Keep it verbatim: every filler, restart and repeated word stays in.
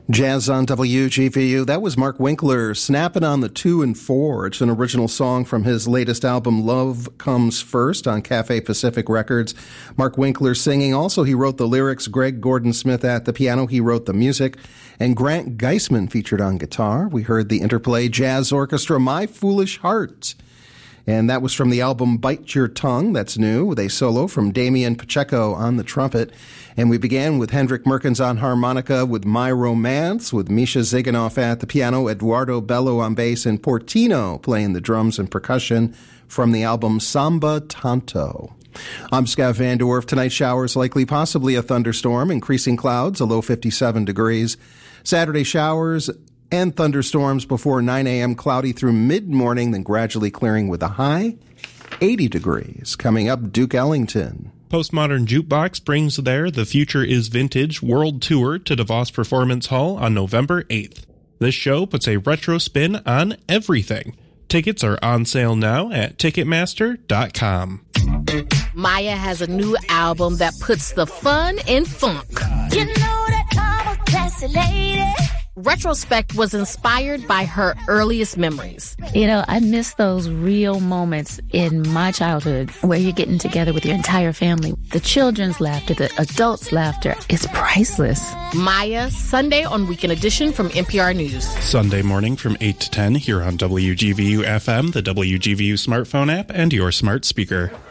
Jazz on W G V U. That was Mark Winkler, Snapping on the Two and Four. It's an original song from his latest album, Love Comes First, on Cafe Pacific Records. Mark Winkler singing. Also, he wrote the lyrics. Greg Gordon-Smith at the piano. He wrote the music. And Grant Geisman featured on guitar. We heard the interplay jazz orchestra, My Foolish Heart. And that was from the album Bite Your Tongue. That's new, with a solo from Damian Pacheco on the trumpet. And we began with Hendrik Merkens on harmonica with My Romance, with Misha Ziganoff at the piano, Eduardo Bello on bass, and Portino playing the drums and percussion from the album Samba Tanto. I'm Scott Van Dorf. Tonight, showers likely, possibly a thunderstorm, increasing clouds, a low fifty-seven degrees. Saturday, showers and thunderstorms before nine a.m., cloudy through mid-morning, then gradually clearing with a high eighty degrees. Coming up, Duke Ellington. Postmodern Jukebox brings their The Future is Vintage World Tour to DeVos Performance Hall on November eighth. This show puts a retro spin on everything. Tickets are on sale now at Ticketmaster dot com. Maya has a new album that puts the fun in funk. You know that I'm a classy lady. Retrospect was inspired by her earliest memories. You know, I miss those real moments in my childhood where you're getting together with your entire family. The children's laughter, the adults' laughter is priceless. Maya, Sunday on Weekend Edition from N P R News. Sunday morning from eight to ten here on W G V U F M, the W G V U smartphone app, and your smart speaker.